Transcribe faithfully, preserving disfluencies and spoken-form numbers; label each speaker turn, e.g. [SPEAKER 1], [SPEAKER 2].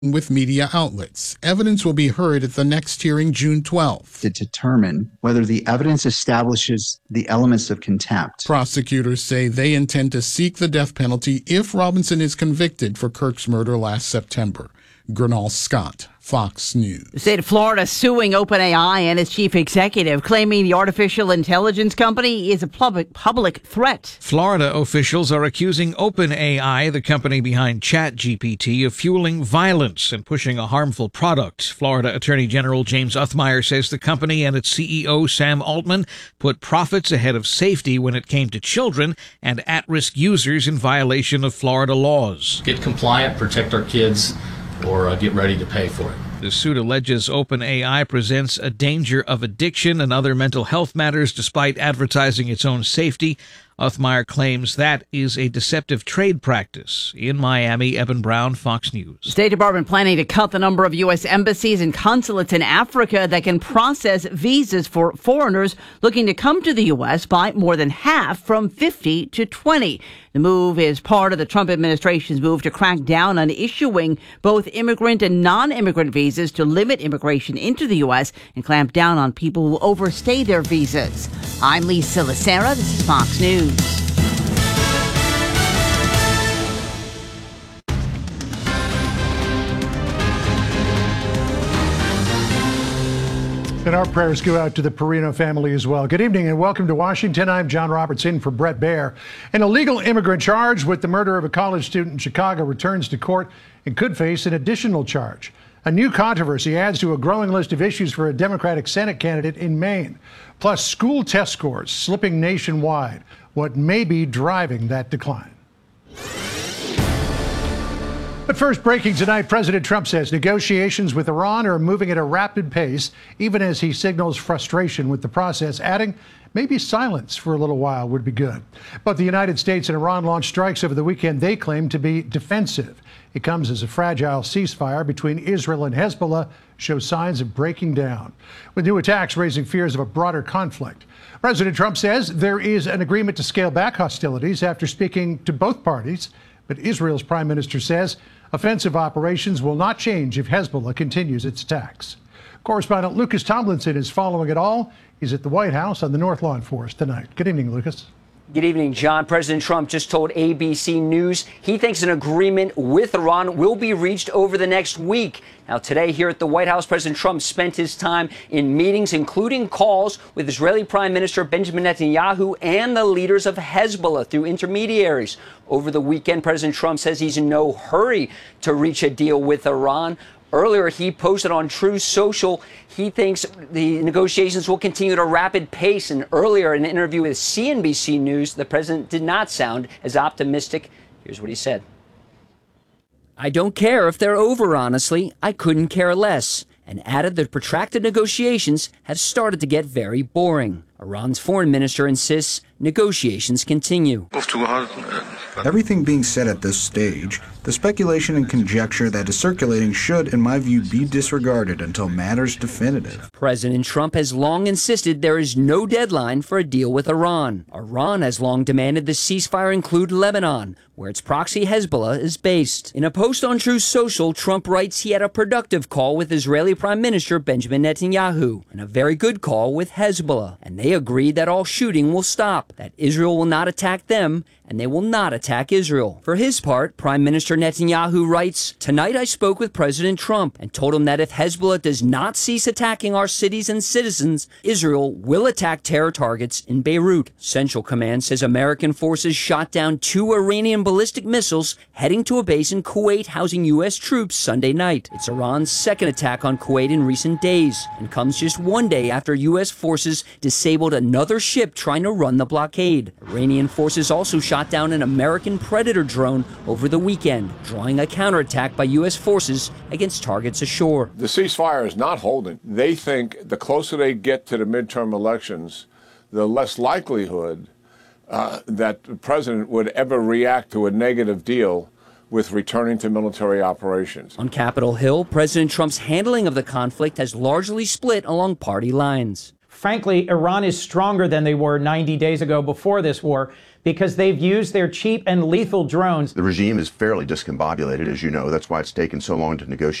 [SPEAKER 1] with media outlets. Evidence will be heard at the next hearing June twelfth.
[SPEAKER 2] To determine whether the evidence establishes the elements of contempt.
[SPEAKER 1] Prosecutors say they intend to seek the death penalty if Robinson is convicted for Kirk's murder last September. Gernal Scott, Fox News.
[SPEAKER 3] The state of Florida suing OpenAI and its chief executive, claiming the artificial intelligence company is a public public threat.
[SPEAKER 4] Florida officials are accusing OpenAI, the company behind ChatGPT, of fueling violence and pushing a harmful product. Florida Attorney General James Othmeyer says the company and its C E O Sam Altman put profits ahead of safety when it came to children and at-risk users in violation of Florida laws.
[SPEAKER 5] Get compliant, protect our kids, or uh, get ready to pay for it.
[SPEAKER 4] The suit alleges OpenAI presents a danger of addiction and other mental health matters despite advertising its own safety. Othmeyer claims that is a deceptive trade practice. In Miami, Eben Brown, Fox News.
[SPEAKER 3] State Department planning to cut the number of U S embassies and consulates in Africa that can process visas for foreigners looking to come to the U S by more than half, from fifty to twenty. The move is part of the Trump administration's move to crack down on issuing both immigrant and non-immigrant visas to limit immigration into the U S and clamp down on people who overstay their visas. I'm Lisa Lacera. This is Fox News.
[SPEAKER 6] And our prayers go out to the Perino family as well. Good evening and welcome to Washington. I'm John Roberts in for Brett Baer. An illegal immigrant charged with the murder of a college student in Chicago returns to court and could face an additional charge. A new controversy adds to a growing list of issues for a Democratic Senate candidate in Maine. Plus, school test scores slipping nationwide. What may be driving that decline? But first, breaking tonight, President Trump says negotiations with Iran are moving at a rapid pace, even as he signals frustration with the process, adding maybe silence for a little while would be good. But the United States and Iran launched strikes over the weekend they claim to be defensive. It comes as a fragile ceasefire between Israel and Hezbollah shows signs of breaking down, with new attacks raising fears of a broader conflict. President Trump says there is an agreement to scale back hostilities after speaking to both parties. But Israel's prime minister says offensive operations will not change if Hezbollah continues its attacks. Correspondent Lucas Tomlinson is following it all. He's at the White House on the North Lawn for us tonight. Good evening, Lucas.
[SPEAKER 7] Good evening, John. President Trump just told A B C News he thinks an agreement with Iran will be reached over the next week. Now, today here at the White House, President Trump spent his time in meetings, including calls with Israeli Prime Minister Benjamin Netanyahu and the leaders of Hezbollah through intermediaries. Over the weekend, President Trump says he's in no hurry to reach a deal with Iran. Earlier, he posted on Truth Social he thinks the negotiations will continue at a rapid pace. And earlier, in an interview with C N B C News, the president did not sound as optimistic. Here's what he said.
[SPEAKER 8] I don't care if they're over, honestly. I couldn't care less. And added that protracted negotiations have started to get very boring. Iran's foreign minister insists negotiations continue.
[SPEAKER 9] Everything being said at this stage, the speculation and conjecture that is circulating should, in my view, be disregarded until matters definitive.
[SPEAKER 8] President Trump has long insisted there is no deadline for a deal with Iran. Iran has long demanded the ceasefire include Lebanon, where its proxy Hezbollah is based. In a post on Truth Social, Trump writes he had a productive call with Israeli Prime Minister Benjamin Netanyahu and a very good call with Hezbollah, and they agreed that all shooting will stop, that Israel will not attack them, and they will not attack Israel. For his part, Prime Minister Netanyahu writes, "Tonight I spoke with President Trump and told him that if Hezbollah does not cease attacking our cities and citizens, Israel will attack terror targets in Beirut." Central Command says American forces shot down two Iranian ballistic missiles heading to a base in Kuwait housing U S troops Sunday night. It's Iran's second attack on Kuwait in recent days and comes just one day after U S forces disabled another ship trying to run the blockade. Iranian forces also shot down an American Predator drone over the weekend, drawing a counterattack by U S forces against targets ashore.
[SPEAKER 10] The ceasefire is not holding. They think the closer they get to the midterm elections, the less likelihood uh, that the president would ever react to a negative deal with returning to military operations.
[SPEAKER 8] On Capitol Hill, President Trump's handling of the conflict has largely split along party lines.
[SPEAKER 11] Frankly, Iran is stronger than they were ninety days ago before this war because they've used their cheap and lethal drones.
[SPEAKER 12] The regime is fairly discombobulated, as you know. That's why it's taken so long to negotiate.